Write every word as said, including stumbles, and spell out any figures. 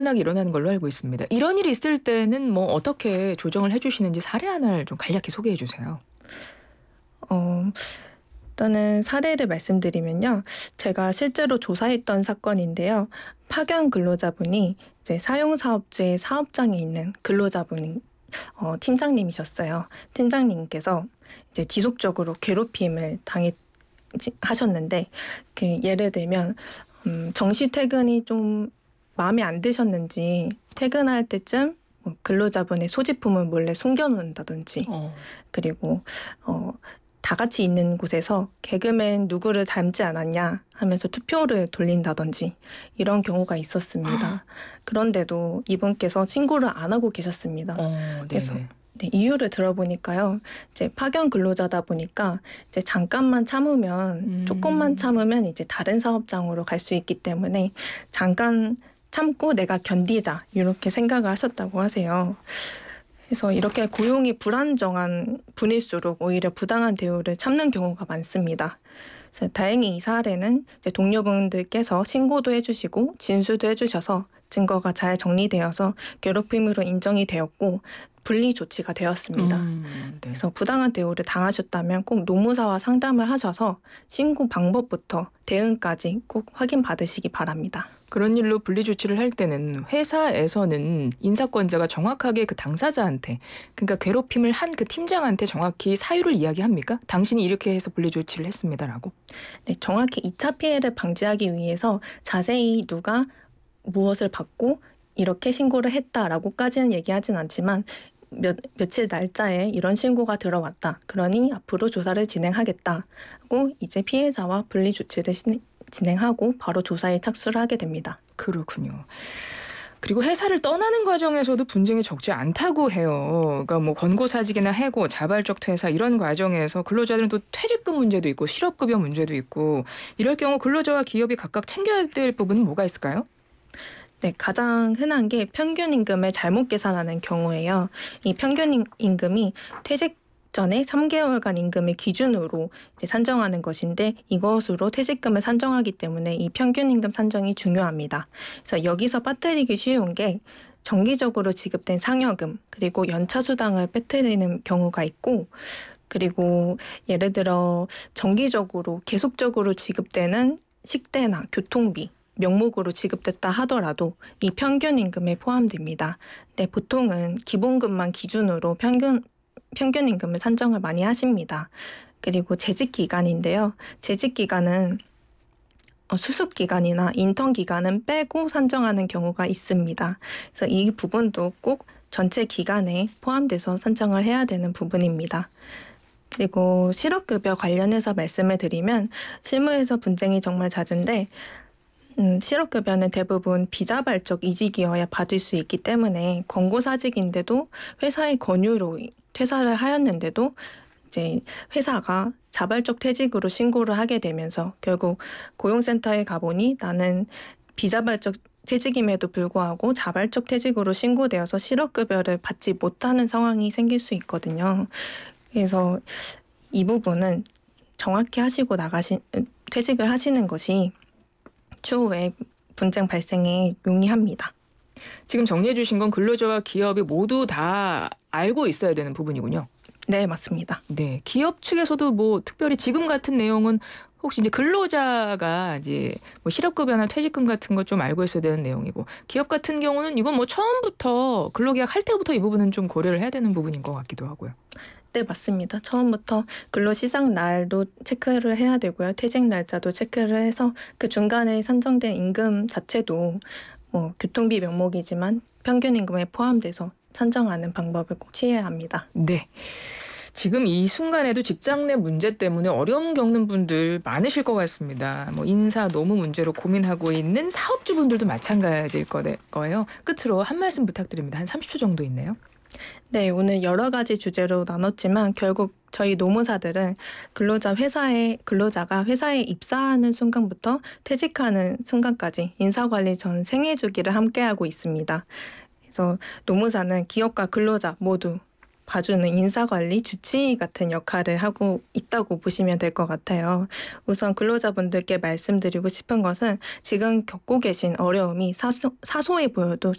하게 일어나는 걸로 알고 있습니다. 이런 일이 있을 때는 뭐 어떻게 조정을 해 주시는지 사례 하나를 좀 간략히 소개해 주세요. 어 일단은 사례를 말씀드리면요. 제가 실제로 조사했던 사건인데요. 파견 근로자분이 이제 사용사업주의 사업장에 있는 근로자분 어 팀장님이셨어요. 팀장님께서 이제 지속적으로 괴롭힘을 당했 하셨는데 그 예를 들면 음 정시 퇴근이 좀 마음에 안 드셨는지 퇴근할 때쯤 뭐 근로자분의 소지품을 몰래 숨겨 놓는다든지, 어. 그리고 어 다 같이 있는 곳에서 개그맨 누구를 닮지 않았냐 하면서 투표를 돌린다든지 이런 경우가 있었습니다. 그런데도 이분께서 신고를 안 하고 계셨습니다. 어 그래서 네네. 네, 이유를 들어보니까요. 이제 파견 근로자다 보니까 이제 잠깐만 참으면 조금만 음. 참으면 이제 다른 사업장으로 갈 수 있기 때문에 잠깐 참고 내가 견디자 이렇게 생각을 하셨다고 하세요. 그래서 이렇게 고용이 불안정한 분일수록 오히려 부당한 대우를 참는 경우가 많습니다. 그래서 다행히 이 사례는 이제 동료분들께서 신고도 해주시고 진술도 해주셔서 증거가 잘 정리되어서 괴롭힘으로 인정이 되었고 분리 조치가 되었습니다. 음 네. 그래서 부당한 대우를 당하셨다면 꼭 노무사와 상담을 하셔서 신고 방법부터 대응까지 꼭 확인 받으시기 바랍니다. 그런 일로 분리 조치를 할 때는 회사에서는 인사권자가 정확하게 그 당사자한테, 그러니까 괴롭힘을 한 그 팀장한테 정확히 사유를 이야기합니까? "당신이 이렇게 해서 분리 조치를 했습니다."라고? 네, 정확히 이 차 피해를 방지하기 위해서 자세히 누가 무엇을 받고 이렇게 신고를 했다라고까지는 얘기하진 않지만 몇, 며칠 날짜에 이런 신고가 들어왔다. 그러니 앞으로 조사를 진행하겠다. 하고 이제 피해자와 분리 조치를 신- 진행하고 바로 조사에 착수를 하게 됩니다. 그렇군요. 그리고 회사를 떠나는 과정에서도 분쟁이 적지 않다고 해요. 그러니까 뭐 권고사직이나 해고, 자발적 퇴사 이런 과정에서 근로자들은 또 퇴직금 문제도 있고 실업급여 문제도 있고, 이럴 경우 근로자와 기업이 각각 챙겨야 될 부분은 뭐가 있을까요? 네, 가장 흔한 게 평균 임금을 잘못 계산하는 경우예요. 이 평균 임- 임금이 퇴직 전에 삼 개월간 임금을 기준으로 이제 산정하는 것인데 이것으로 퇴직금을 산정하기 때문에 이 평균 임금 산정이 중요합니다. 그래서 여기서 빠뜨리기 쉬운 게 정기적으로 지급된 상여금 그리고 연차 수당을 빼뜨리는 경우가 있고, 그리고 예를 들어 정기적으로 계속적으로 지급되는 식대나 교통비 명목으로 지급됐다 하더라도 이 평균 임금에 포함됩니다. 네, 보통은 기본급만 기준으로 평균 평균 임금을 산정을 많이 하십니다. 그리고 재직 기간인데요. 재직 기간은 어, 수습 기간이나 인턴 기간은 빼고 산정하는 경우가 있습니다. 그래서 이 부분도 꼭 전체 기간에 포함돼서 산정을 해야 되는 부분입니다. 그리고 실업급여 관련해서 말씀을 드리면 실무에서 분쟁이 정말 잦은데 음, 실업급여는 대부분 비자발적 이직이어야 받을 수 있기 때문에 권고사직인데도 회사의 권유로 퇴사를 하였는데도 이제 회사가 자발적 퇴직으로 신고를 하게 되면서 결국 고용센터에 가보니 나는 비자발적 퇴직임에도 불구하고 자발적 퇴직으로 신고되어서 실업급여를 받지 못하는 상황이 생길 수 있거든요. 그래서 이 부분은 정확히 하시고 나가시 퇴직을 하시는 것이 추후에 분쟁 발생에 용이합니다. 지금 정리해 주신 건 근로자와 기업이 모두 다 알고 있어야 되는 부분이군요. 네, 맞습니다. 네. 기업 측에서도 뭐 특별히 지금 같은 내용은 혹시 이제 근로자가 이제 뭐 실업급여나 퇴직금 같은 거 좀 알고 있어야 되는 내용이고, 기업 같은 경우는 이건 뭐 처음부터 근로계약 할 때부터 이 부분은 좀 고려를 해야 되는 부분인 것 같기도 하고요. 네, 맞습니다. 처음부터 근로 시작 날도 체크를 해야 되고요. 퇴직 날짜도 체크를 해서 그 중간에 산정된 임금 자체도 뭐 교통비 명목이지만 평균 임금에 포함돼서 산정하는 방법을 꼭 취해야 합니다. 네. 지금 이 순간에도 직장 내 문제 때문에 어려움 겪는 분들 많으실 것 같습니다. 뭐 인사 노무 문제로 고민하고 있는 사업주분들도 마찬가지일 거네- 거예요. 끝으로 한 말씀 부탁드립니다. 한 삼십 초 정도 있네요. 네, 오늘 여러 가지 주제로 나눴지만 결국 저희 노무사들은 근로자 회사에 근로자가 회사에 입사하는 순간부터 퇴직하는 순간까지 인사관리 전 생애 주기를 함께하고 있습니다. 그래서 노무사는 기업과 근로자 모두 봐주는 인사관리 주치 같은 역할을 하고 있다고 보시면 될 것 같아요. 우선 근로자분들께 말씀드리고 싶은 것은 지금 겪고 계신 어려움이 사소, 사소해 보여도